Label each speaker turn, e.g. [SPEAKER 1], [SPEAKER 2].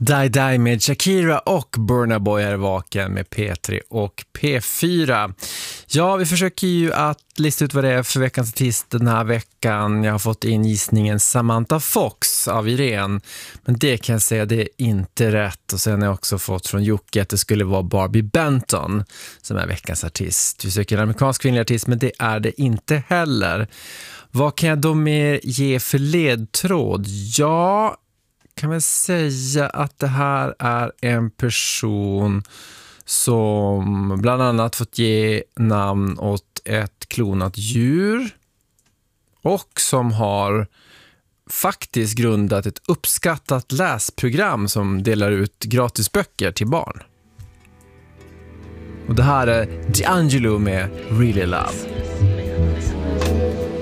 [SPEAKER 1] Die Die med Shakira och Burna Boy är vaken med P3 och P4. Ja, vi försöker ju att lista ut vad det är för veckans artist den här veckan. Jag har fått in gissningen Samantha Fox av Irene. Men det kan jag säga, det är inte rätt. Och sen har jag också fått från Jocke att det skulle vara Barbie Benton som är veckans artist. Vi söker en amerikansk kvinnlig artist, men det är det inte heller. Vad kan jag då mer ge för ledtråd? Ja, kan man säga att det här är en person som bland annat fått ge namn åt ett klonat djur och som har faktiskt grundat ett uppskattat läsprogram som delar ut gratisböcker till barn. Och det här är D'Angelo med Really Love.